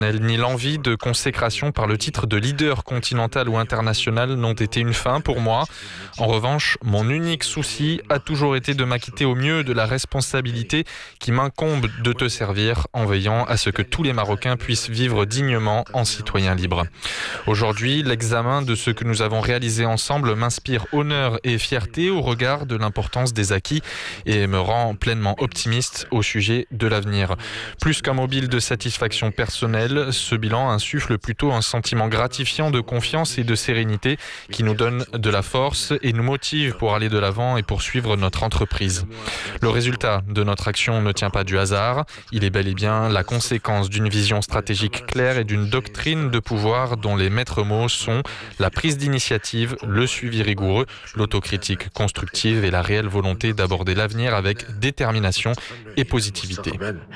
Ni l'envie de consécration par le titre de leader continental ou international n'ont été une fin pour moi. En revanche, mon unique souci a toujours été de m'acquitter au mieux de la responsabilité qui m'incombe de te servir en veillant à ce que tous les Marocains puissent vivre dignement en citoyens libres. Aujourd'hui, l'examen de ce que nous avons réalisé ensemble m'inspire honneur et fierté au regard de l'importance des acquis et me rend pleinement optimiste au sujet de l'avenir. Plus qu'un mobile de satisfaction personnelle, ce bilan insuffle plutôt un sentiment gratifiant de confiance et de sérénité qui nous donne de la force et nous motive pour aller de l'avant et poursuivre notre entreprise. Le résultat de notre action ne tient pas du hasard, il est bel et bien la conséquence d'une vision stratégique claire et d'une doctrine de pouvoir dont les maîtres mots sont la prise d'initiative, le suivi rigoureux, l'autocritique constructive et la réelle volonté d'aborder l'avenir avec détermination et positivité.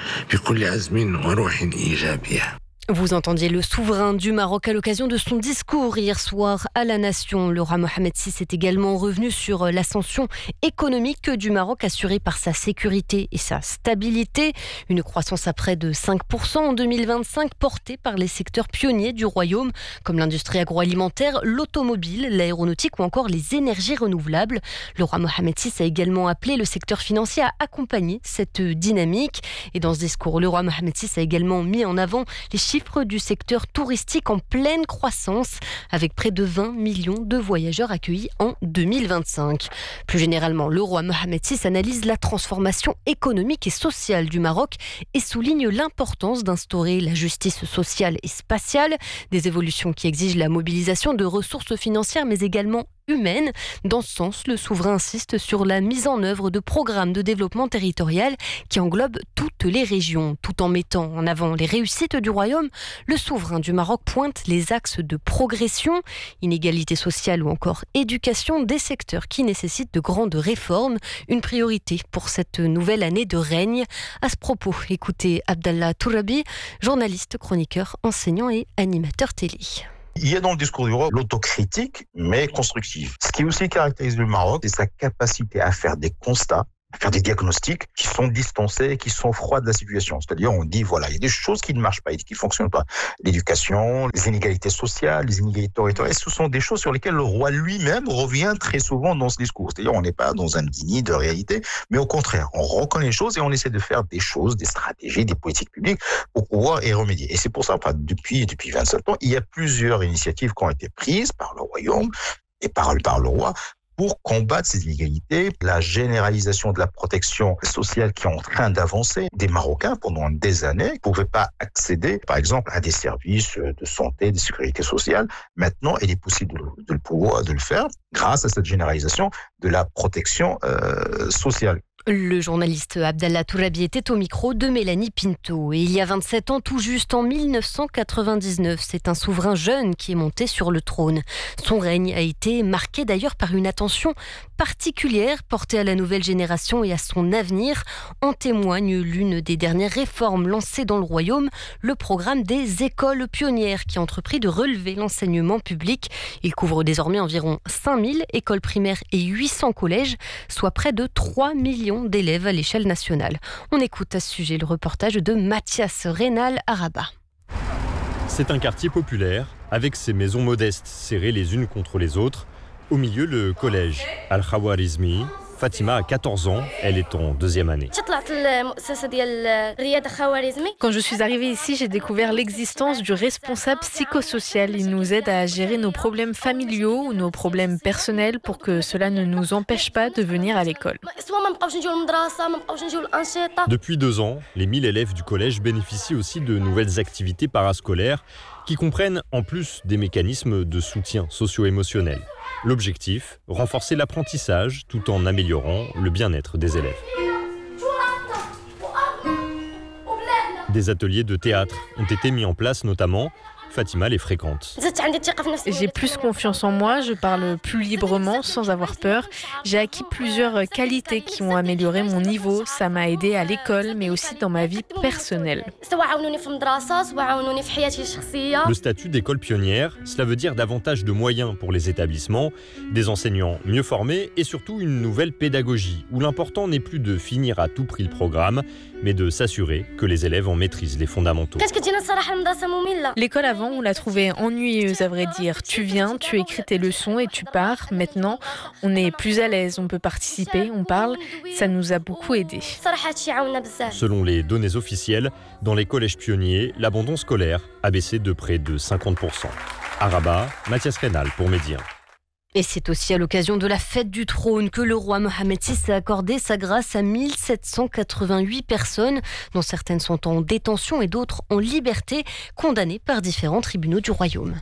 Vous entendiez le souverain du Maroc à l'occasion de son discours hier soir à la Nation. Le roi Mohamed VI est également revenu sur l'ascension économique du Maroc assurée par sa sécurité et sa stabilité. Une croissance à près de 5% en 2025 portée par les secteurs pionniers du royaume comme l'industrie agroalimentaire, l'automobile, l'aéronautique ou encore les énergies renouvelables. Le roi Mohamed VI a également appelé le secteur financier à accompagner cette dynamique. Et dans ce discours, le roi Mohamed VI a également mis en avant les chiffres du secteur touristique en pleine croissance, avec près de 20 millions de voyageurs accueillis en 2025. Plus généralement, le roi Mohamed VI analyse la transformation économique et sociale du Maroc et souligne l'importance d'instaurer la justice sociale et spatiale, des évolutions qui exigent la mobilisation de ressources financières mais également humaine. Dans ce sens, le souverain insiste sur la mise en œuvre de programmes de développement territorial qui englobent toutes les régions. Tout en mettant en avant les réussites du royaume, le souverain du Maroc pointe les axes de progression, inégalité sociale ou encore éducation, des secteurs qui nécessitent de grandes réformes. Une priorité pour cette nouvelle année de règne. À ce propos, écoutez Abdallah Tourabi, journaliste, chroniqueur, enseignant et animateur télé. Il y a dans le discours du roi l'autocritique, mais constructive. Ce qui aussi caractérise le Maroc, c'est sa capacité à faire des constats, à faire des diagnostics qui sont distancés, qui sont froids de la situation. C'est-à-dire, on dit, voilà, il y a des choses qui ne marchent pas, qui ne fonctionnent pas. L'éducation, les inégalités sociales, les inégalités territoriales, ce sont des choses sur lesquelles le roi lui-même revient très souvent dans ce discours. C'est-à-dire, on n'est pas dans un déni de réalité, mais au contraire, on reconnaît les choses et on essaie de faire des choses, des stratégies, des politiques publiques pour pouvoir y remédier. Et c'est pour ça, depuis 27 ans, il y a plusieurs initiatives qui ont été prises par le royaume et par le roi pour combattre ces inégalités, la généralisation de la protection sociale qui est en train d'avancer. Des Marocains, pendant des années, ne pouvaient pas accéder, par exemple, à des services de santé, de sécurité sociale. Maintenant, il est possible de le faire grâce à cette généralisation de la protection sociale. Le journaliste Abdallah Tourabi était au micro de Mélanie Pinto. Et il y a 27 ans, tout juste en 1999, c'est un souverain jeune qui est monté sur le trône. Son règne a été marqué d'ailleurs par une attention particulière portée à la nouvelle génération et à son avenir. En témoigne l'une des dernières réformes lancées dans le royaume, le programme des écoles pionnières qui a entrepris de relever l'enseignement public. Il couvre désormais environ 5000 écoles primaires et 800 collèges, soit près de 3 millions d'élèves à l'échelle nationale. On écoute à ce sujet le reportage de Mathias Reynal à Rabat. C'est un quartier populaire avec ses maisons modestes serrées les unes contre les autres. Au milieu, le collège Al-Khawarizmi. Fatima a 14 ans, elle est en deuxième année. Quand je suis arrivée ici, j'ai découvert l'existence du responsable psychosocial. Il nous aide à gérer nos problèmes familiaux ou nos problèmes personnels pour que cela ne nous empêche pas de venir à l'école. Depuis 2 ans, les 1000 élèves du collège bénéficient aussi de nouvelles activités parascolaires qui comprennent en plus des mécanismes de soutien socio-émotionnel. L'objectif, renforcer l'apprentissage tout en améliorant le bien-être des élèves. Des ateliers de théâtre ont été mis en place notamment. Fatima les fréquente. J'ai plus confiance en moi, je parle plus librement sans avoir peur. J'ai acquis plusieurs qualités qui ont amélioré mon niveau. Ça m'a aidé à l'école, mais aussi dans ma vie personnelle. Le statut d'école pionnière, cela veut dire davantage de moyens pour les établissements, des enseignants mieux formés et surtout une nouvelle pédagogie où l'important n'est plus de finir à tout prix le programme, mais de s'assurer que les élèves en maîtrisent les fondamentaux. L'école avant, on la trouvait ennuyeuse à vrai dire. Tu viens, tu écris tes leçons et tu pars. Maintenant, on est plus à l'aise, on peut participer, on parle. Ça nous a beaucoup aidé. Selon les données officielles, dans les collèges pionniers, l'abandon scolaire a baissé de près de 50%. À Rabat, Mathias Rénal pour Média. Et c'est aussi à l'occasion de la fête du trône que le roi Mohammed VI a accordé sa grâce à 1788 personnes, dont certaines sont en détention et d'autres en liberté, condamnées par différents tribunaux du royaume.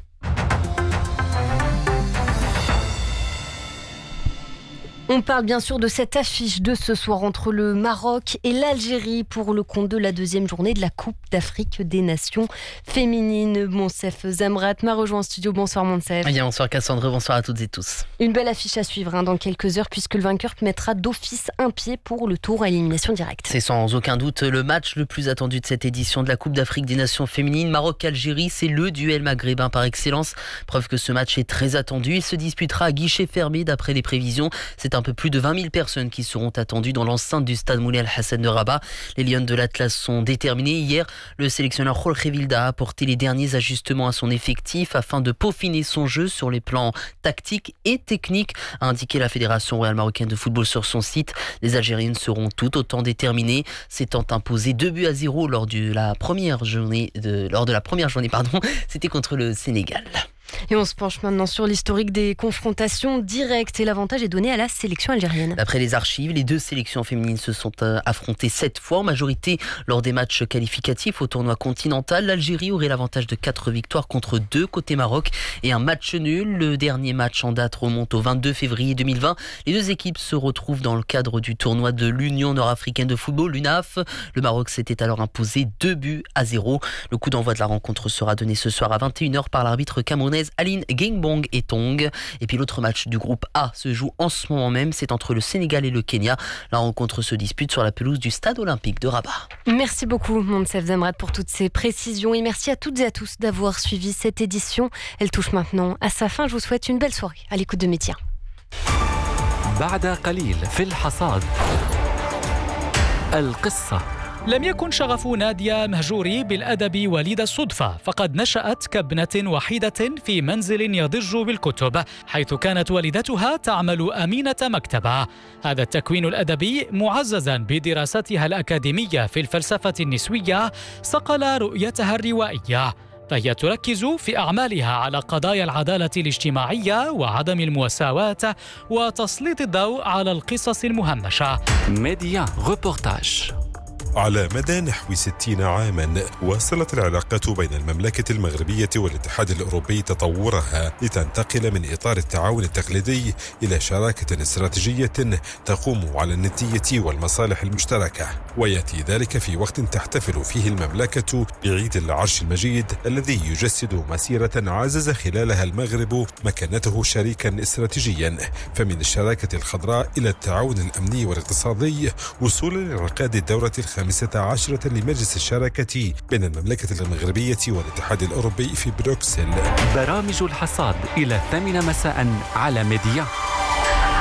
On parle bien sûr de cette affiche de ce soir entre le Maroc et l'Algérie pour le compte de la deuxième journée de la Coupe d'Afrique des Nations féminines. Monsef Zamrat m'a rejoint en studio. Bonsoir Monsef. Bonsoir Cassandre, bonsoir à toutes et tous. Une belle affiche à suivre dans quelques heures puisque le vainqueur mettra d'office un pied pour le tour à élimination directe. C'est sans aucun doute le match le plus attendu de cette édition de la Coupe d'Afrique des Nations féminines. Maroc-Algérie, c'est le duel maghrébin par excellence. Preuve que ce match est très attendu. Il se disputera à guichet fermé d'après les prévisions. C'est un peu plus de 20 000 personnes qui seront attendues dans l'enceinte du stade Moulay Al-Hassan de Rabat. Les Lions de l'Atlas sont déterminés. Hier, le sélectionneur Jorge Vilda a apporté les derniers ajustements à son effectif afin de peaufiner son jeu sur les plans tactiques et techniques, a indiqué la Fédération royale marocaine de football sur son site. Les Algériennes seront tout autant déterminées, s'étant imposées 2-0 lors de la première journée. C'était contre le Sénégal. Et on se penche maintenant sur l'historique des confrontations directes et l'avantage est donné à la sélection algérienne. D'après les archives, les deux sélections féminines se sont affrontées 7 fois, en majorité lors des matchs qualificatifs au tournoi continental. L'Algérie aurait l'avantage de 4 victoires contre 2 côté Maroc et un match nul. Le dernier match en date remonte au 22 février 2020. Les deux équipes se retrouvent dans le cadre du tournoi de l'Union nord-africaine de football, l'UNAF. Le Maroc s'était alors imposé 2-0. Le coup d'envoi de la rencontre sera donné ce soir à 21h par l'arbitre camerounaise Aline Gengbong et Tong. Et puis l'autre match du groupe A se joue en ce moment même, c'est entre le Sénégal et le Kenya. La rencontre se dispute sur la pelouse du stade olympique de Rabat. Merci beaucoup Monsef Zamrat pour toutes ces précisions et merci à toutes et à tous d'avoir suivi cette édition. Elle touche maintenant à sa fin. Je vous souhaite une belle soirée à l'écoute de Média. بعد قليل في الحصاد القصة. لم يكن شغف نادية مهجوري بالأدب وليد الصدفة، فقد نشأت كابنة وحيدة في منزل يضج بالكتب، حيث كانت والدتها تعمل أمينة مكتبة. هذا التكوين الأدبي معززا بدراستها الأكاديمية في الفلسفة النسوية صقل رؤيتها الروائية، فهي تركز في أعمالها على قضايا العدالة الاجتماعية وعدم المساواة وتسليط الضوء على القصص المهمشة. ميديا ريبورتاج. على مدى نحو 60 عاما واصلت العلاقة بين المملكة المغربية والاتحاد الأوروبي تطورها لتنتقل من إطار التعاون التقليدي إلى شراكة استراتيجية تقوم على الندية والمصالح المشتركة، ويأتي ذلك في وقت تحتفل فيه المملكة بعيد العرش المجيد الذي يجسد مسيرة عزز خلالها المغرب مكانته شريكا استراتيجيا، فمن الشراكة الخضراء إلى التعاون الأمني والاقتصادي وصولا لانعقاد الدورة 15 لمجلس الشراكة بين المملكة المغربية والاتحاد الأوروبي في بروكسل. برامج الحصاد إلى 8 مساء على ميديا.